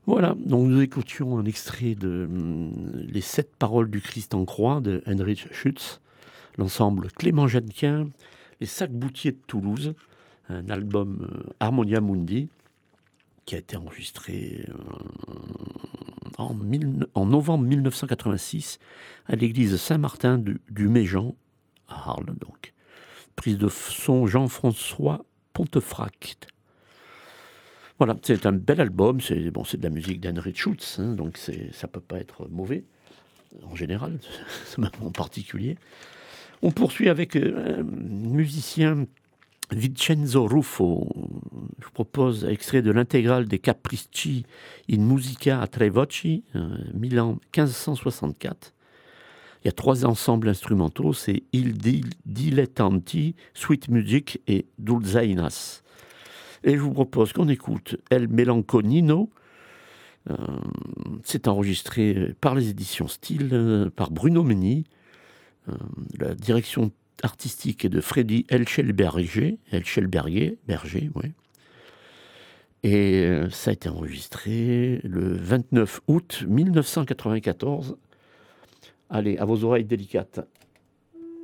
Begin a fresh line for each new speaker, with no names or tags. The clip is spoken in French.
Voilà, donc nous écoutions un extrait de Les 7 paroles du Christ en croix de Heinrich Schütz, l'ensemble Clément Jeannequin, Les Sacs Boutiers de Toulouse, un album Harmonia Mundi qui a été enregistré en novembre 1986 à l'église Saint-Martin du Méjean, à Arles donc. Prise de son Jean-François Pontefract. Voilà, c'est un bel album, c'est de la musique d'Heinrich Schütz, hein, donc ça peut pas être mauvais, en général, en particulier. On poursuit avec un musicien, Vincenzo Ruffo. Je vous propose un extrait de l'intégrale des Capricci in Musica a tre voci, Milan 1564. Il y a 3 ensembles instrumentaux, c'est Il Dilettanti, Sweet Music et Dulzainas. Et je vous propose qu'on écoute El Melanconino. C'est enregistré par les éditions Style, par Bruno Meny. La direction artistique est de Freddy Elschelberger, ouais. Et ça a été enregistré le 29 août 1994. Allez, à vos oreilles délicates.